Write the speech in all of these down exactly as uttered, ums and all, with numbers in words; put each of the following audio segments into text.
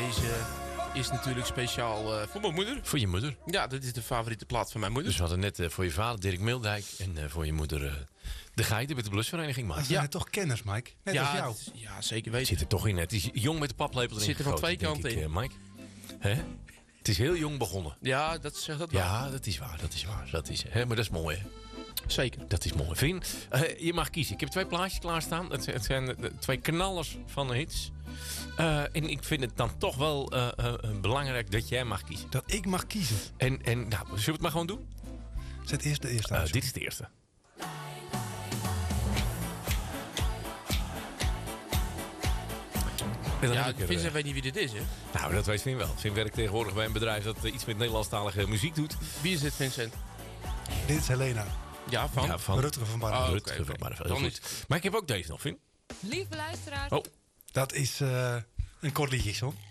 deze is natuurlijk speciaal uh, voor mijn moeder. Voor je moeder? Ja, dat is de favoriete plaat van mijn moeder. Dus we hadden net uh, voor je vader Dirk Mildijk en uh, voor je moeder uh, de Geiten met de blusvereniging. Dat zijn ja. toch kenners, Mike? Net ja, als jou. Het, ja, zeker weten. Het zit er toch in. Het is jong met de paplepel erin. Het zit er van twee kanten ik, in. Uh, Mike. Hè? Het is heel jong begonnen. Ja, dat zegt dat wel. Ja, dat is waar. Dat is waar. Dat is, hè? Maar dat is mooi, hè? Zeker. Dat is mooi. Vin, uh, je mag kiezen. Ik heb twee plaatjes klaarstaan. Het, het zijn de twee knallers van de hits. Uh, en ik vind het dan toch wel uh, uh, belangrijk dat jij mag kiezen. Dat ik mag kiezen? En, en nou, zullen we het maar gewoon doen? Zet eerst de eerste uh, Dit is de eerste. Ja, Vincent weet niet wie dit is, hè? Nou, dat weet Vin wel. Vin werkt tegenwoordig bij een bedrijf dat uh, iets met Nederlandstalige muziek doet. Wie is dit, Vincent? Dit is Helena. Ja, van? Ja, van Rutger van Barneveld. Oh, Rutger okay, van Barneveld. Heel goed. Maar ik heb ook deze nog, Vin. Lieve luisteraars. Oh. Dat is uh, een kort liedje, hoor.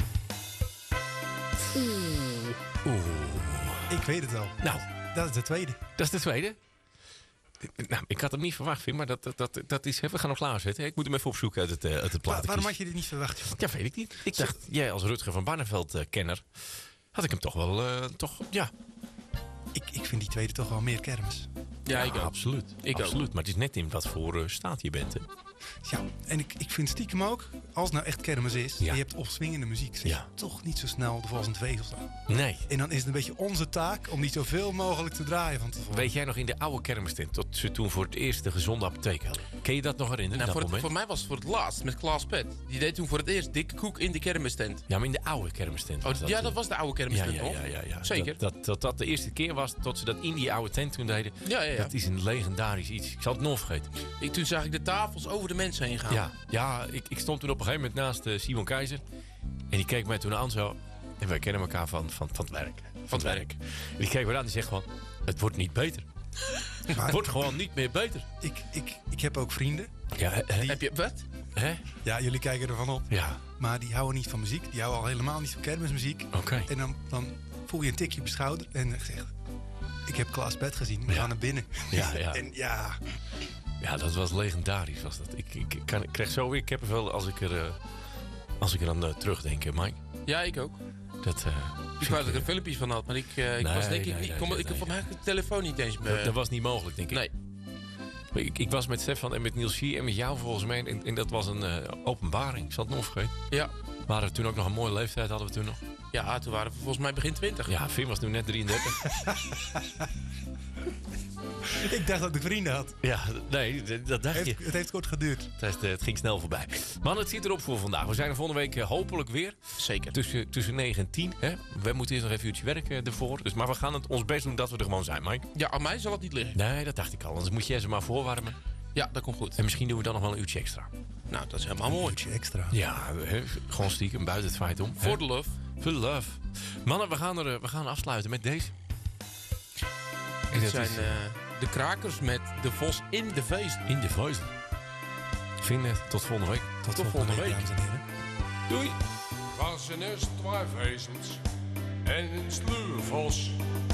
Oeh. Oeh. Ik weet het wel. Nou. Dat is de tweede. Dat is de tweede? Nou, ik had hem niet verwacht, Vin, maar dat, dat, dat, dat is... We gaan hem klaarzetten. Ik moet hem even opzoeken uit het, uh, uit het platenkies. Waarom had je dit niet verwacht? Ja, weet ik niet. Ik dacht, jij als Rutger van Barneveld-kenner... Uh, had ik hem toch wel... Uh, toch, ja... Ik, ik vind die tweede toch wel meer kermis. Ja, ja ik ook. Absoluut. Ik absoluut. Ook. Maar het is net in wat voor uh, staat je bent. Hè? Ja, en ik, ik vind stiekem ook, als het nou echt kermis is... Ja. en je hebt opswingende muziek... zet ja. je toch niet zo snel de volgende twee of zo. Nee. En dan is het een beetje onze taak om niet zoveel mogelijk te draaien van tevoren. Weet jij nog in de oude kermistent... tot ze toen voor het eerst de gezonde apotheek hadden? Kun je dat nog herinneren? Nou, dat voor, het, voor mij was het voor het laatst met Klaas Pet. Die deed toen voor het eerst dikke koek in de kermistent. Ja, maar in de oude kermistent. Oh, dat ja, dat was de oude kermistent, ja, toch? Ja, ja, ja, ja. Zeker. Dat dat, dat dat de eerste keer was tot ze dat in die oude tent toen deden. Ja, ja, ja. Dat is een legendarisch iets. Ik zal het nooit vergeten. Ik, toen zag ik de tafels over de mensen heen gaan. Ja, ja ik, ik stond toen op een gegeven moment naast uh, Simon Keizer. En die keek mij toen aan zo. En wij kennen elkaar van, van, van het werk. Van het werk. En die keek me aan en die zegt gewoon... Het wordt niet beter. Maar het wordt gewoon niet meer beter. Ik, ik, ik heb ook vrienden. Ja, hè? Die, heb je wat? Hè? Ja, jullie kijken ervan op. Ja. Maar die houden niet van muziek. Die houden al helemaal niet van kermismuziek. Oké. Okay. En dan, dan voel je een tikje op je schouder. En dan zeg ik heb Klaas Pet gezien. We ja. gaan naar binnen. Ja, ja. En ja... Ja, dat was legendarisch. Was dat. Ik, ik, ik, kan, ik krijg zo weer kippenvel als ik er, uh, als ik er aan uh, terugdenk, Mike. Ja, ik ook. Dat, uh, ik wou dat ik er filmpjes van had, maar ik, uh, ik nee, was denk ik nee, niet. nee, Kom, nee, ik heb nee. van mij de telefoon niet eens meer. Dat, dat was niet mogelijk, denk ik. Nee. Ik, ik was met Stefan en met Niels Schier en met jou volgens mij. En, en dat was een uh, openbaring. Ik zal het nog vergeten. Ja. We hadden toen ook nog een mooie leeftijd, hadden we toen nog. Ja, toen waren we volgens mij begin twintig. Ja, Vin was nu net drieëndertig. Ik dacht dat ik vrienden had. Ja, nee, dat dacht heeft, je. Het heeft kort geduurd. Het, heeft, het ging snel voorbij. Man, het zit erop voor vandaag. We zijn er volgende week hopelijk weer. Zeker. Tussen, tussen negen en tien. Hè? We moeten eerst nog even een uurtje werken ervoor. Dus, maar we gaan het ons best doen dat we er gewoon zijn, Mike. Ja, aan mij zal het niet liggen. Nee, dat dacht ik al. Anders moet jij ze maar voorwarmen. Ja, dat komt goed. En misschien doen we dan nog wel een uurtje extra. Nou, dat is helemaal een mooi. Een uurtje extra. Ja, he, gewoon stiekem buiten het feit om. For the love. For the love. Mannen, we gaan, er, we gaan afsluiten met deze. Dit zijn uh, de Krakers met de Vos in de Vezel. In de Vezel. Vind het. Tot volgende week. Tot, Tot volgende week, dames en heren. Doei. Was een eerst twee vezels en een sluwe vos.